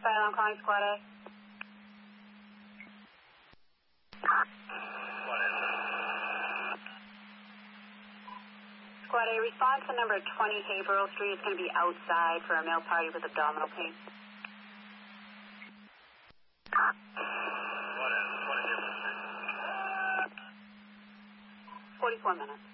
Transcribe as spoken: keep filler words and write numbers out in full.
Fire alarm calling Squad A. Squad A, response to number twenty Haverhill Street. It's going to be outside for a male party with abdominal pain. What is twenty Haverhill Street? forty-four minutes.